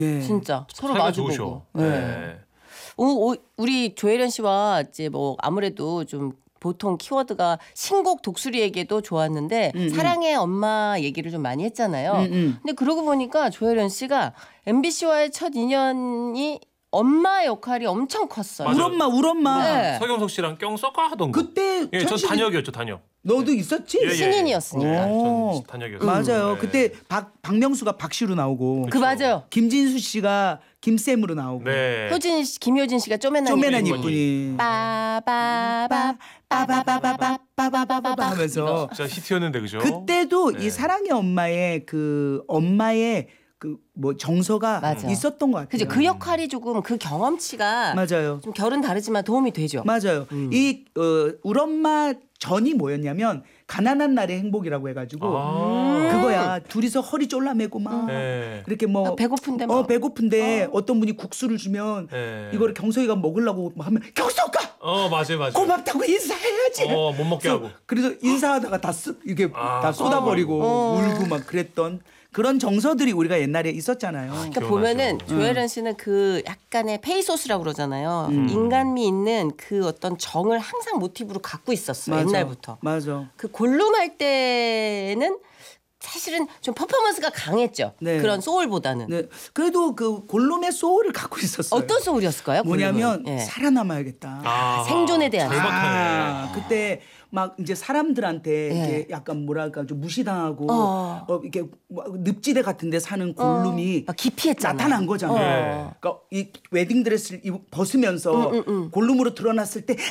네. 진짜 서로 사이가 마주보고. 좋으셔. 네. 네. 우리 조혜련 씨와 이제 뭐 아무래도 좀 보통 키워드가 신곡 독수리에게도 좋았는데 사랑의 엄마 얘기를 좀 많이 했잖아요. 근데 그러고 보니까 조혜련 씨가 MBC와의 첫 인연이 엄마 역할이 엄청 컸어요. 맞아요. 우리 엄마. 네. 서경석 씨랑 껴 섞어 하던 거. 그때 예, 전 천식이- 단역이었죠, 단역. 너도 있었지? 예, 예. 신인이었으니까. 전 단역이었어요. 맞아요. 네. 그때 박명수가 박씨로 나오고 그 맞아요. 김진수 씨가 김쌤으로 나오고 네. 김효진 씨가 쪼매난 쪼매난 이쁜이. 이쁜이 빠바바 빠바바바바바바바바 하면서 진짜 히트였는데 그죠? 그때도 네. 이 사랑의 엄마의 그 엄마의 그 뭐 정서가 맞아. 있었던 것 같아요. 그죠. 그 역할이 조금 그 경험치가 맞아요. 좀 결은 다르지만 도움이 되죠. 맞아요. 이 우리 엄마 전이 뭐였냐면 가난한 날의 행복이라고 해가지고 그거야. 둘이서 허리 쫄라매고 막 네. 이렇게 뭐 배고픈데 막. 배고픈데 어떤 분이 국수를 주면 네. 이거를 경석이가 먹으려고 하면 경석아 맞아요. 고맙다고 인사해야지. 못 먹게 하고. 그래서 인사하다가 이게 다 쏟아버리고 울고 막 그랬던 그런 정서들이 우리가 옛날에 있었잖아요. 그러니까 기억나죠. 보면은 조혜련 씨는 그 약간의 페이소스라고 그러잖아요. 인간미 있는 그 어떤 정을 항상 모티브로 갖고 있었어요. 맞아. 옛날부터. 맞아. 그 골룸할 때는 사실은 좀 퍼포먼스가 강했죠. 네. 그런 소울보다는. 네. 그래도 그 골룸의 소울을 갖고 있었어요. 어떤 소울이었을까요? 뭐냐면 골룸은? 예. 살아남아야겠다. 생존에 대한 절박하네. 그때 막 이제 사람들한테 예. 이렇게 약간 뭐랄까 좀 무시당하고 이렇게 뭐 늪지대 같은데 사는 골룸이 막 기피했잖아요. 나타난 거잖아요. 네. 그러니까 이 웨딩 드레스를 벗으면서 골룸으로 드러났을 때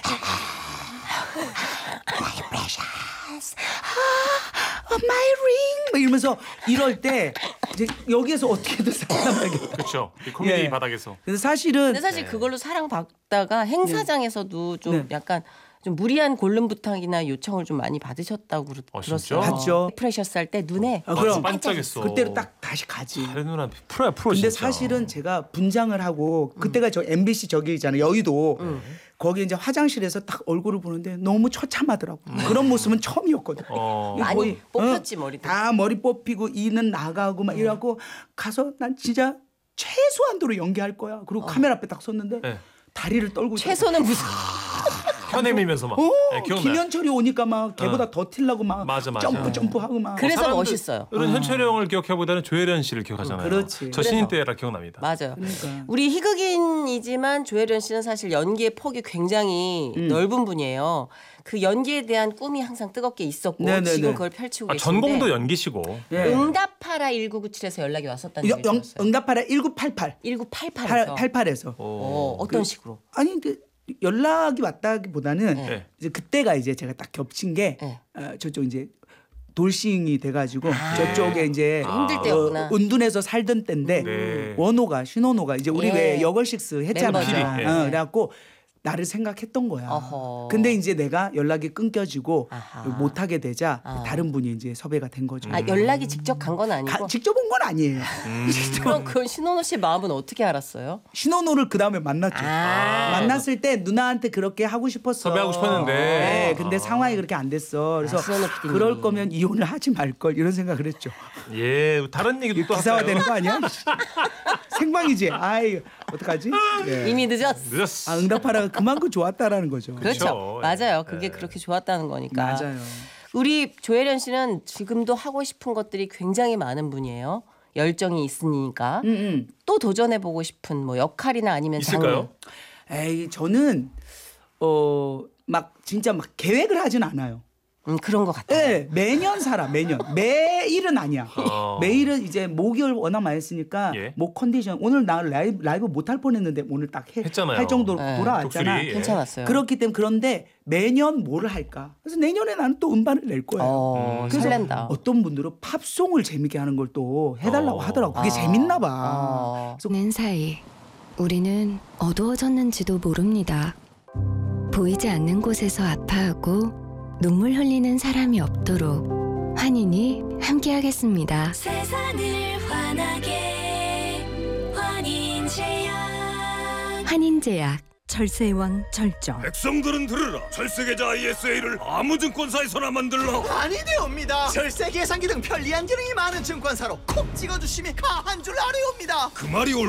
my precious, my ring 막 이러면서 이럴 때 이제 여기에서 어떻게든 살아남아야겠다. 그렇죠. 이 코미디 예. 바닥에서. 그래서 사실은 근데 사실 그걸로 사랑받다가 행사장에서도 좀 네. 약간 좀 무리한 골룸 부탁이나 요청을 좀 많이 받으셨다고 진짜? 들었어요. 봤죠. 프레셔스 할 때 눈에 그럼 반짝했어. 그때로 딱 다시 가지. 다른 누나 프로야 프로 근데 진짜. 사실은 제가 분장을 하고 그때가 저 MBC 저기 있잖아요. 여의도. 거기 이제 화장실에서 딱 얼굴을 보는데 너무 처참하더라고. 그런 모습은 처음이었거든. 이거 많이 거의, 뽑혔지, 머리도. 다 머리 뽑히고 이는 나가고 막 이러고 가서 난 진짜 최소한도로 연기할 거야. 그리고 카메라 앞에 딱 섰는데 네. 다리를 떨고 있더라고. 최소는 무슨 현에 밀면서 막. 네, 기억나요. 김현철이 오니까 막 걔보다 더 틸라고 막 맞아. 점프하고 막. 그래서 사람들- 멋있어요. 이런 현철이 형을 기억해보다는 조혜련 씨를 기억하잖아요. 그렇지. 저 신인 때라 기억납니다. 맞아요. 그러니까. 우리 희극인이지만 조혜련 씨는 사실 연기의 폭이 굉장히 넓은 분이에요. 그 연기에 대한 꿈이 항상 뜨겁게 있었고 네네네. 지금 그걸 펼치고 계신데 전공도 연기시고. 예. 응답하라 1997에서 연락이 왔었다는 얘기 들었어요. 응답하라 1988. 1988에서 88에서. 어떤 식으로? 아니 근데 연락이 왔다기보다는 네. 이제 그때가 이제 제가 딱 겹친 게 네. 저쪽 이제 돌싱이 돼가지고 저쪽에 이제 힘들 때였구나. 은둔에서 살던 때인데 네. 원호가 신원호가 이제 우리 예. 왜 여걸식스 했잖아요. 멤버죠. 예. 그래갖고 나를 생각했던 거야. 어허. 근데 이제 내가 연락이 끊겨지고 아하. 못하게 되자 아. 다른 분이 이제 섭외가 된 거죠. 아, 연락이 직접 간 건 아니고. 직접 온 건 아니에요. 그럼 그 신원호 씨의 마음은 어떻게 알았어요? 신원호를 그 다음에 만났죠. 아. 만났을 때 누나한테 그렇게 하고 싶었어. 섭외하고 싶었는데. 네, 근데 상황이 그렇게 안 됐어. 그래서 신원호 PD님. 그럴 거면 이혼을 하지 말 걸 이런 생각을 했죠. 예, 다른 얘기도 또 기사화 할까요? 되는 거 아니야? 생방이지. 아이 어떡하지? 네. 이미 늦었어. 늦었어. 응답하라가 그만큼 좋았다라는 거죠. 그렇죠. 그렇죠. 맞아요. 그게 그렇게 좋았다는 거니까. 맞아요. 우리 조혜련 씨는 지금도 하고 싶은 것들이 굉장히 많은 분이에요. 열정이 있으니까. 또 도전해보고 싶은 뭐 역할이나 아니면 있을까요? 에이 저는 막 진짜 막 계획을 하진 않아요. 그런 것 같아요. 네, 매년 살아 매년 매일은 아니야. 매일은 이제 목이 워낙 많이 쓰니까 예. 목 컨디션 오늘 나 라이브 못할 뻔했는데 오늘 딱 했잖아요. 할 정도로 네. 돌아왔잖아. 독수리. 예. 괜찮았어요. 그렇기 때문에 그런데 매년 뭐를 할까? 그래서 내년에 나는 또 음반을 낼 거예요. 그래서 설렌다. 어떤 분들은 팝송을 재밌게 하는 걸 또 해달라고 하더라고. 그게 재밌나 봐. 는 사이 우리는 어두워졌는지도 모릅니다. 보이지 않는 곳에서 아파하고 눈물 흘리는 사람이 없도록 환인이 함께하겠습니다. 세상을 환하게 환인제약 환인제약 철새의 왕 절정. 백성들은 들으라. 철새계좌 ISA를 아무 증권사에서나 만들라. 아니 되옵니다. 절세 계산기 등 편리한 기능이 많은 증권사로 콕 찍어주시면 가한 줄 아뢰옵니다. 그 말이